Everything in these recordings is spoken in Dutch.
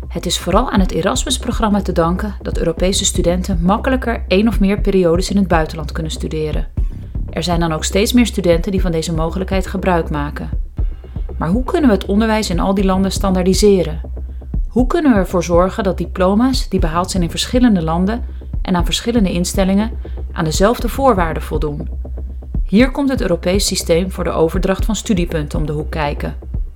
Het is vooral aan het Erasmus-programma te danken dat Europese studenten makkelijker 1 of meer periodes in het buitenland kunnen studeren. Er zijn dan ook steeds meer studenten die van deze mogelijkheid gebruik maken. Maar hoe kunnen we het onderwijs in al die landen standaardiseren? Hoe kunnen we ervoor zorgen dat diploma's die behaald zijn in verschillende landen en aan verschillende instellingen aan dezelfde voorwaarden voldoen? Hier komt het Europees systeem voor de overdracht van studiepunten om de hoek kijken.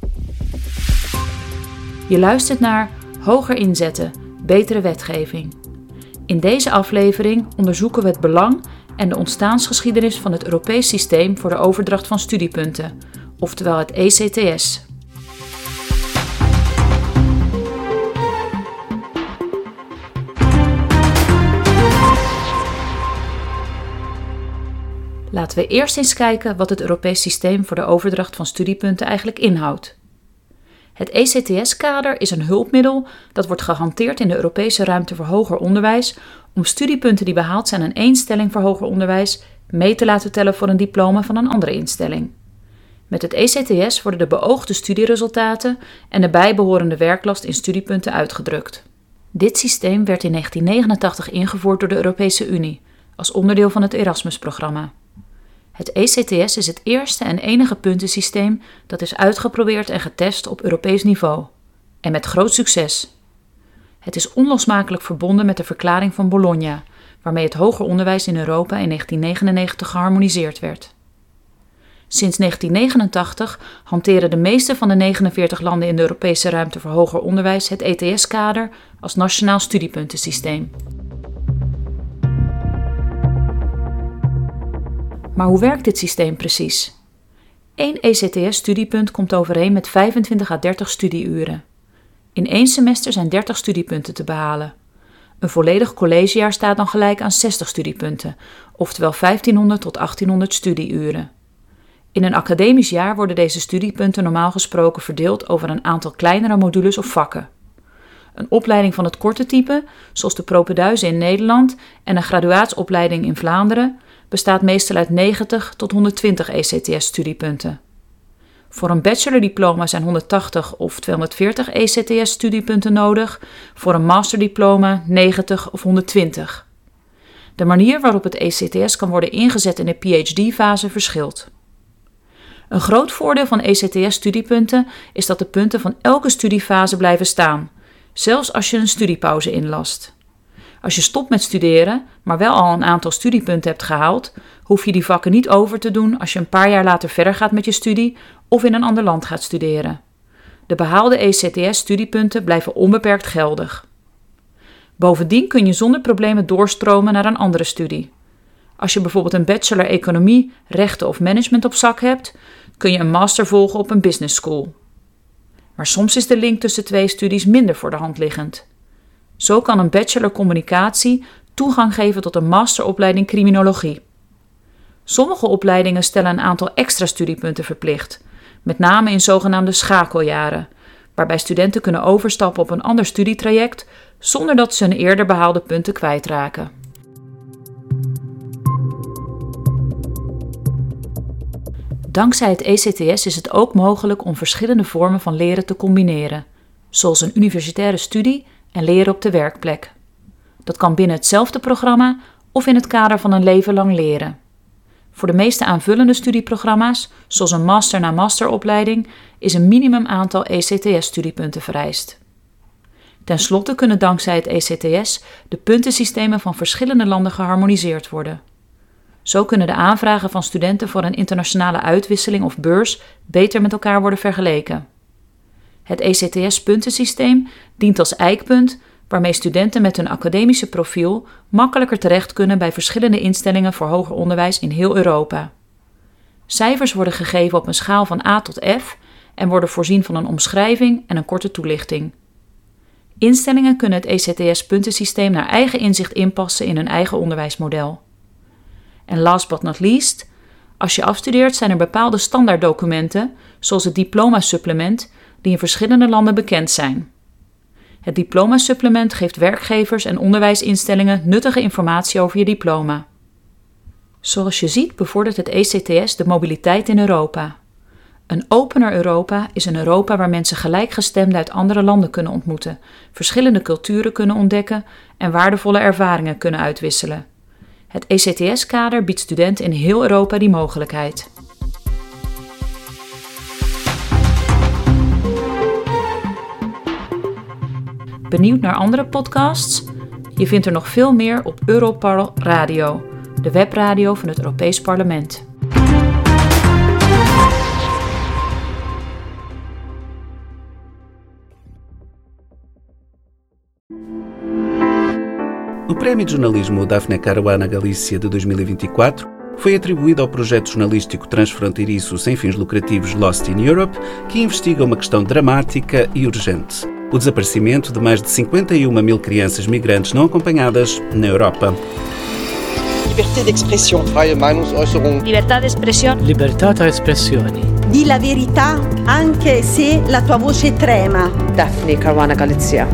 Je luistert naar Hoger inzetten, betere wetgeving. In deze aflevering onderzoeken we het belang en de ontstaansgeschiedenis van het Europees systeem voor de overdracht van studiepunten, oftewel het ECTS. Laten we eerst eens kijken wat het Europees systeem voor de overdracht van studiepunten eigenlijk inhoudt. Het ECTS-kader is een hulpmiddel dat wordt gehanteerd in de Europese ruimte voor hoger onderwijs om studiepunten die behaald zijn aan één instelling voor hoger onderwijs mee te laten tellen voor een diploma van een andere instelling. Met het ECTS worden de beoogde studieresultaten en de bijbehorende werklast in studiepunten uitgedrukt. Dit systeem werd in 1989 ingevoerd door de Europese Unie als onderdeel van het Erasmus-programma. Het ECTS is het eerste en enige puntensysteem dat is uitgeprobeerd en getest op Europees niveau. En met groot succes. Het is onlosmakelijk verbonden met de verklaring van Bologna, waarmee het hoger onderwijs in Europa in 1999 geharmoniseerd werd. Sinds 1989 hanteren de meeste van de 49 landen in de Europese ruimte voor hoger onderwijs het ECTS-kader als nationaal studiepuntensysteem. Maar hoe werkt dit systeem precies? 1 ECTS-studiepunt komt overeen met 25 à 30 studieuren. In 1 semester zijn 30 studiepunten te behalen. Een volledig collegejaar staat dan gelijk aan 60 studiepunten, oftewel 1500 tot 1800 studieuren. In een academisch jaar worden deze studiepunten normaal gesproken verdeeld over een aantal kleinere modules of vakken. Een opleiding van het korte type, zoals de propeduize in Nederland en een graduaatsopleiding in Vlaanderen, bestaat meestal uit 90 tot 120 ECTS-studiepunten. Voor een bachelordiploma zijn 180 of 240 ECTS-studiepunten nodig, voor een masterdiploma 90 of 120. De manier waarop het ECTS kan worden ingezet in de PhD-fase verschilt. Een groot voordeel van ECTS-studiepunten is dat de punten van elke studiefase blijven staan, zelfs als je een studiepauze inlast. Als je stopt met studeren, maar wel al een aantal studiepunten hebt gehaald, hoef je die vakken niet over te doen als je een paar jaar later verder gaat met je studie of in een ander land gaat studeren. De behaalde ECTS-studiepunten blijven onbeperkt geldig. Bovendien kun je zonder problemen doorstromen naar een andere studie. Als je bijvoorbeeld een bachelor economie, rechten of management op zak hebt, kun je een master volgen op een business school. Maar soms is de link tussen 2 studies minder voor de hand liggend. Zo kan een bachelor communicatie toegang geven tot een masteropleiding criminologie. Sommige opleidingen stellen een aantal extra studiepunten verplicht, met name in zogenaamde schakeljaren, waarbij studenten kunnen overstappen op een ander studietraject zonder dat ze hun eerder behaalde punten kwijtraken. Dankzij het ECTS is het ook mogelijk om verschillende vormen van leren te combineren, zoals een universitaire studie en leren op de werkplek. Dat kan binnen hetzelfde programma of in het kader van een leven lang leren. Voor de meeste aanvullende studieprogramma's, zoals een master-na-masteropleiding, is een minimum aantal ECTS-studiepunten vereist. Ten slotte kunnen dankzij het ECTS de puntensystemen van verschillende landen geharmoniseerd worden. Zo kunnen de aanvragen van studenten voor een internationale uitwisseling of beurs beter met elkaar worden vergeleken. Het ECTS-puntensysteem dient als eikpunt waarmee studenten met hun academische profiel makkelijker terecht kunnen bij verschillende instellingen voor hoger onderwijs in heel Europa. Cijfers worden gegeven op een schaal van A tot F en worden voorzien van een omschrijving en een korte toelichting. Instellingen kunnen het ECTS-puntensysteem naar eigen inzicht inpassen in hun eigen onderwijsmodel. En last but not least, als je afstudeert zijn er bepaalde standaarddocumenten, zoals het diploma-supplement, die in verschillende landen bekend zijn. Het diploma-supplement geeft werkgevers en onderwijsinstellingen nuttige informatie over je diploma. Zoals je ziet bevordert het ECTS de mobiliteit in Europa. Een opener Europa is een Europa waar mensen gelijkgestemden uit andere landen kunnen ontmoeten, verschillende culturen kunnen ontdekken en waardevolle ervaringen kunnen uitwisselen. Het ECTS-kader biedt studenten in heel Europa die mogelijkheid. Benieuwd naar andere podcasts? Je vindt er nog veel meer op Europarl Radio, de webradio van het Europees Parlement. O Prémio de Jornalismo Daphne Caruana Galizia de 2024 foi atribuído ao projeto jornalístico transfronteiriço sem fins lucrativos Lost in Europe, que investiga uma questão dramática e urgente: o desaparecimento de mais de 51.000 crianças migrantes não acompanhadas na Europa. Libertà d'espressione. Freie Meinungsäußerung. Libertà d'espressione. Libertà d'espressione. Di la verità anche se la tua voce trema. Daphne Caruana Galizia.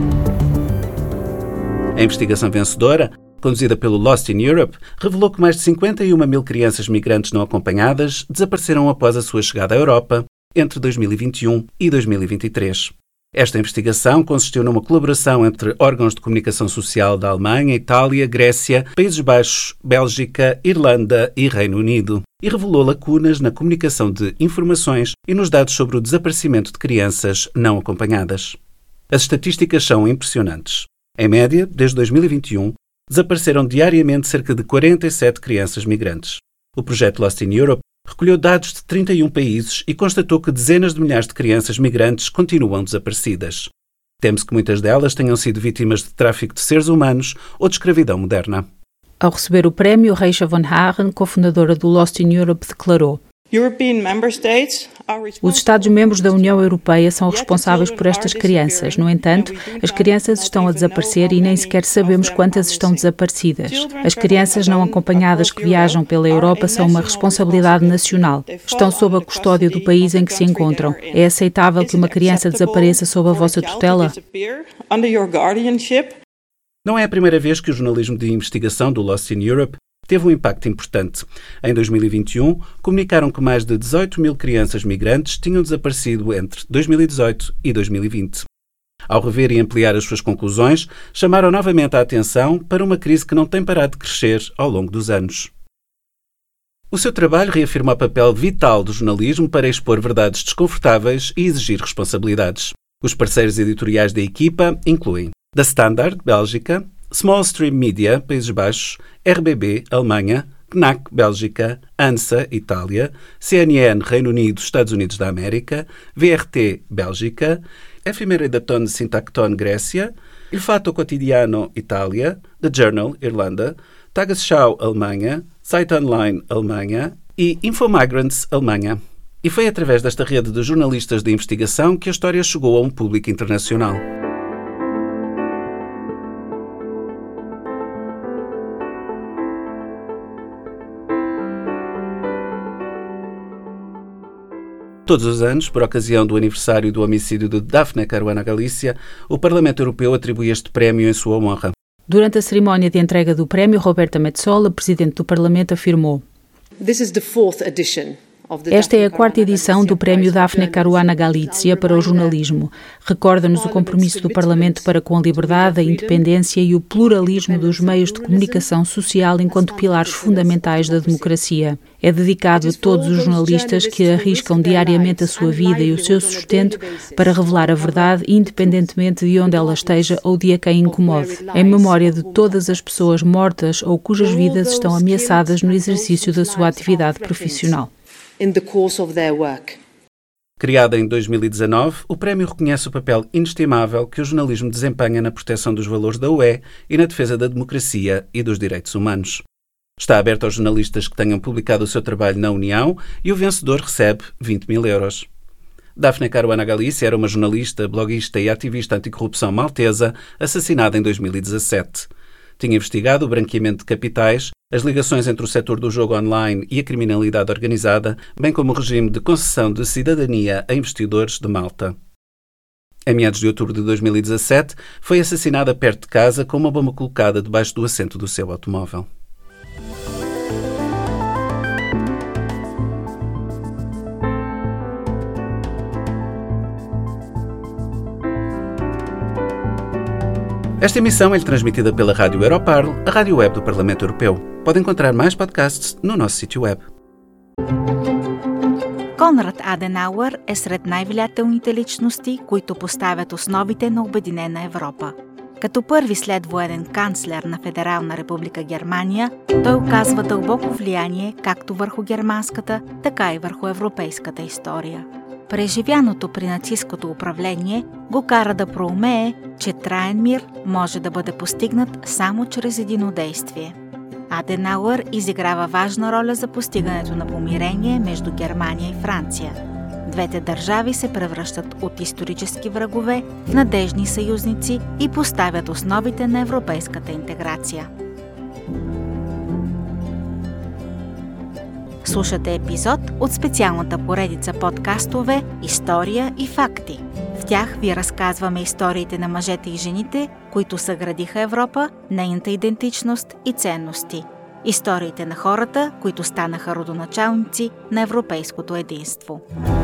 A investigação vencedora, conduzida pelo Lost in Europe, revelou que mais de 51.000 crianças migrantes não acompanhadas desapareceram após a sua chegada à Europa entre 2021 e 2023. Esta investigação consistiu numa colaboração entre órgãos de comunicação social da Alemanha, Itália, Grécia, Países Baixos, Bélgica, Irlanda e Reino Unido e revelou lacunas na comunicação de informações e nos dados sobre o desaparecimento de crianças não acompanhadas. As estatísticas são impressionantes. Em média, desde 2021, desapareceram diariamente cerca de 47 crianças migrantes. O projeto Lost in Europe recolheu dados de 31 países e constatou que dezenas de milhares de crianças migrantes continuam desaparecidas. Teme-se que muitas delas tenham sido vítimas de tráfico de seres humanos ou de escravidão moderna. Ao receber o prémio, Reisha von Hagen, cofundadora do Lost in Europe, declarou: os Estados-membros da União Europeia são responsáveis por estas crianças. No entanto, as crianças estão a desaparecer e nem sequer sabemos quantas estão desaparecidas. As crianças não acompanhadas que viajam pela Europa são uma responsabilidade nacional. Estão sob a custódia do país em que se encontram. É aceitável que uma criança desapareça sob a vossa tutela? Não é a primeira vez que o jornalismo de investigação do Lost in Europe teve um impacto importante. Em 2021, comunicaram que mais de 18.000 crianças migrantes tinham desaparecido entre 2018 e 2020. Ao rever e ampliar as suas conclusões, chamaram novamente a atenção para uma crise que não tem parado de crescer ao longo dos anos. O seu trabalho reafirma o papel vital do jornalismo para expor verdades desconfortáveis e exigir responsabilidades. Os parceiros editoriais da equipa incluem The Standard, Bélgica, Small Stream Media, Países Baixos, RBB, Alemanha, CNAC, Bélgica, ANSA, Itália, CNN, Reino Unido, Estados Unidos da América, VRT, Bélgica, Efemeredaton Syntacton, Grécia, Il Fatto Quotidiano, Itália, The Journal, Irlanda, Tagesschau, Alemanha, Zeit Online, Alemanha e Infomigrants, Alemanha. E foi através desta rede de jornalistas de investigação que a história chegou a um público internacional. Todos os anos, por ocasião do aniversário do homicídio de Daphne Caruana Galizia, o Parlamento Europeu atribui este prémio em sua honra. Durante a cerimónia de entrega do prémio, Roberta Metsola, presidente do Parlamento, afirmou: esta é a quarta edição do Prémio Daphne Caruana Galizia para o jornalismo. Recorda-nos o compromisso do Parlamento para com a liberdade, a independência e o pluralismo dos meios de comunicação social enquanto pilares fundamentais da democracia. É dedicado a todos os jornalistas que arriscam diariamente a sua vida e o seu sustento para revelar a verdade, independentemente de onde ela esteja ou de a quem incomode. Em memória de todas as pessoas mortas ou cujas vidas estão ameaçadas no exercício da sua atividade profissional. Criada em 2019, o prémio reconhece o papel inestimável que o jornalismo desempenha na proteção dos valores da UE e na defesa da democracia e dos direitos humanos. Está aberto aos jornalistas que tenham publicado o seu trabalho na União e o vencedor recebe 20.000 euros. Daphne Caruana Galizia era uma jornalista, bloguista e ativista anticorrupção maltesa, assassinada em 2017. Tinha investigado o branqueamento de capitais, as ligações entre o setor do jogo online e a criminalidade organizada, bem como o regime de concessão de cidadania a investidores de Malta. Em meados de outubro de 2017, foi assassinada perto de casa com uma bomba colocada debaixo do assento do seu automóvel. Esta emissão é transmitida pela Rádio Europarl, a rádio web do Parlamento Europeu. Pode encontrar mais podcasts no nosso sítio web. Конрад Аденауер е сред най-влиятелните личности, които поставят основите на Обединена Европа. Като първи следвоенен канцлер на Федерална република Германия, той оказва дълбоко влияние както върху германската, така и върху европейската история. Преживяното при нацисткото управление го кара да проумее, че траен мир може да бъде постигнат само чрез единодействие. Аденауер изиграва важна роля за постигането на помирение между Германия и Франция. Двете държави се превръщат от исторически врагове в надежни съюзници и поставят основите на европейската интеграция. Слушате епизод от специалната поредица подкастове «История и факти». В тях ви разказваме историите на мъжете и жените, които съградиха Европа, нейната идентичност и ценности. Историите на хората, които станаха родоначалници на европейското единство.